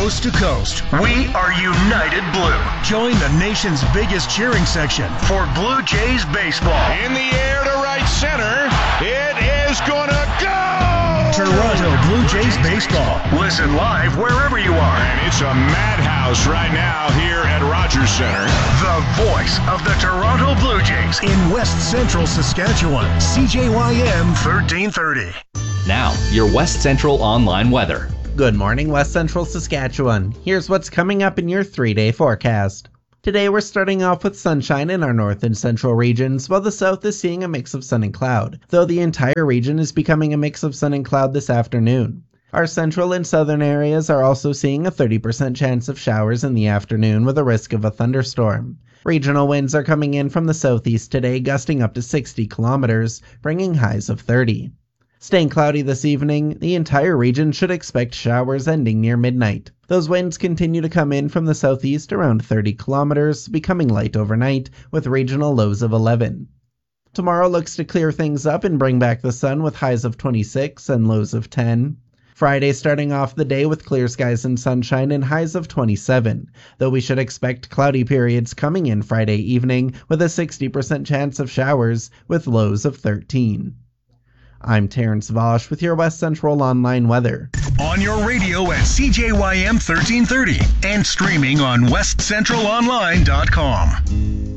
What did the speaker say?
coast to coast. We are United Blue. Join the nation's biggest cheering section for Blue Jays baseball. In the air to right center. It is gonna go! Toronto Blue Jays baseball. Listen live wherever you are. And it's a madhouse right now here at Rogers Center. The voice of the Toronto Blue Jays in West Central Saskatchewan. CJYM 1330. Now, your West Central online weather. Good morning, West Central Saskatchewan. Here's what's coming up in your 3-day forecast. Today we're starting off with sunshine in our north and central regions, while the south is seeing a mix of sun and cloud, though the entire region is becoming a mix of sun and cloud this afternoon. Our central and southern areas are also seeing a 30% chance of showers in the afternoon with a risk of a thunderstorm. Regional winds are coming in from the southeast today, gusting up to 60 kilometers, bringing highs of 30. Staying cloudy this evening, the entire region should expect showers ending near midnight. Those winds continue to come in from the southeast around 30 kilometers, becoming light overnight, with regional lows of 11. Tomorrow looks to clear things up and bring back the sun with highs of 26 and lows of 10. Friday starting off the day with clear skies and sunshine and highs of 27, though we should expect cloudy periods coming in Friday evening with a 60% chance of showers with lows of 13. I'm Terrence Vosch with your West Central online weather. On your radio at CJYM 1330 and streaming on westcentralonline.com.